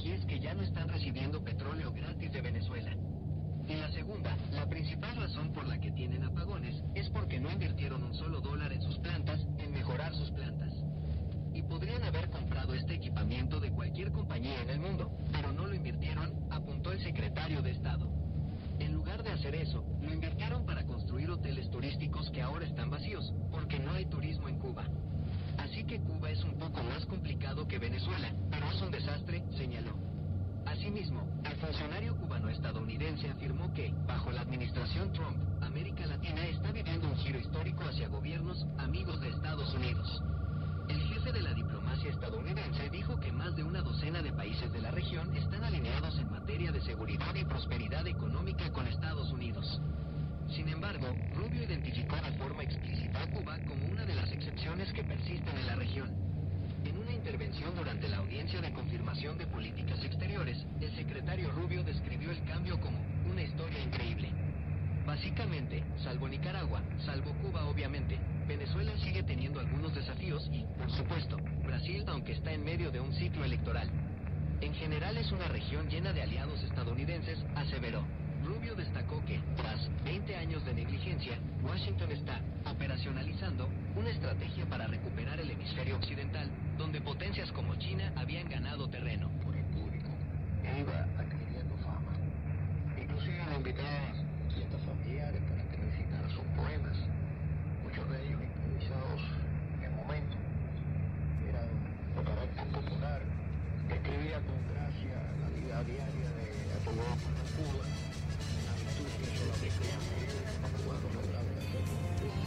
aquí es que ya no están recibiendo petróleo gratis de Venezuela. Y la segunda, la principal razón por la que tienen apagones es porque no invirtieron un solo dólar en sus plantas, en mejorar sus plantas. Y podrían haber comprado este equipamiento de cualquier compañía en el mundo, pero no lo invirtieron, apuntó el secretario de Estado. En lugar de hacer eso, lo invirtieron para construir hoteles turísticos que ahora están vacíos, porque no hay turismo en Cuba. Así que Cuba es un poco más complicado que Venezuela, pero es un desastre, señaló. Asimismo, el funcionario cubano-estadounidense afirmó que, bajo la administración Trump, América Latina está viviendo un giro histórico hacia gobiernos amigos de Estados Unidos. El jefe de la diplomacia estadounidense dijo que más de una docena de países de la región están alineados en materia de seguridad y prosperidad económica con Estados Unidos. Sin embargo, Rubio identificó de forma explícita a Cuba como una de las excepciones que persisten en la región. En una intervención durante la audiencia de confirmación de políticas exteriores, el secretario Rubio describió el cambio como una historia increíble. Básicamente, salvo Nicaragua, salvo Cuba obviamente, Venezuela sigue teniendo algunos desafíos y, por supuesto, Brasil, aunque está en medio de un ciclo electoral. En general es una región llena de aliados estadounidenses, aseveró. Rubio destacó que, tras 20 años de negligencia, Washington está operacionalizando una estrategia para recuperar el hemisferio occidental, donde potencias como China habían ganado terreno. Por el público, iba adquiriendo fama. Inclusive lo invitaban ciertos familiares para que recitaran sus poemas, muchos de ellos improvisados en el momento. Eran de carácter popular, describía con gracia la vida diaria de aquellos en Cuba, la virtud que solamente los cubanos lograron hacer con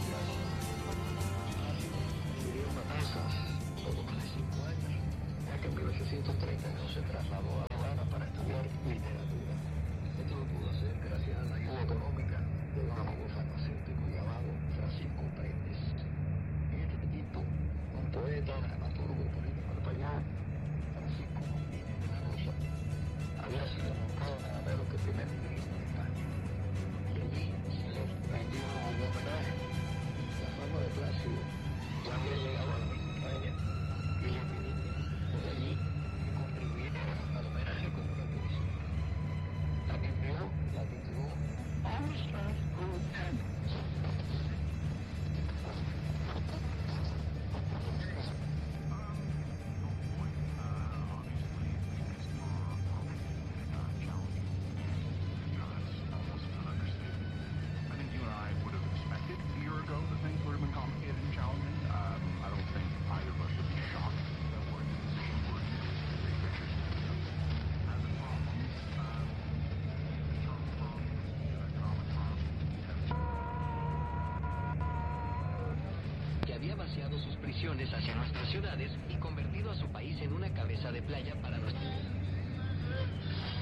escribió una tasa poco más de 5 años, ya que en 1832 se trasladó a La Habana para estudiar literatura. Esto lo pudo hacer gracias a la ayuda económica de un amigo farmacéutico llamado Francisco Prendes. Y este tipo, un poeta, dramaturgo y político español, Francisco Martínez de la Rosa, había sido nombrado ganadero que primer ministro de España. Y allí se le rendió un homenaje. La fama de Plácido ya había llegado a la misma España y ella pidió de allí que contribuyera al homenaje con una poesía. La que envió, la tituló All Stars Good Times. Sus prisiones hacia nuestras ciudades y convertido a su país en una cabeza de playa para nuestros...